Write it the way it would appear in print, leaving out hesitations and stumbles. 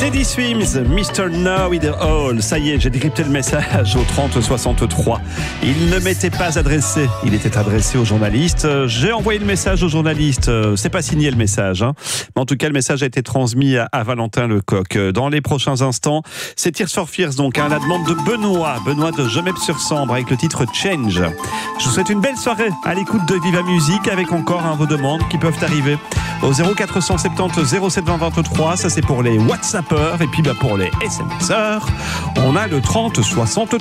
Teddy Swims, Mr. Know It All. Ça y est, j'ai décrypté le message au 3063. Il ne m'était pas adressé, il était adressé aux journalistes. J'ai envoyé le message aux journalistes. C'est pas signé le message, hein. Mais en tout cas, le message a été transmis à Valentin Lecoq. Dans les prochains instants, c'est Tears for Fears, donc à la demande de Benoît de Gemep-sur-Sambre avec le titre Change. Je vous souhaite une belle soirée à l'écoute de Viva Musique avec encore vos demandes qui peuvent arriver au 0470 07 20 23. Ça c'est pour les WhatsAppeurs et puis pour les SMSeurs, on a le 30 63.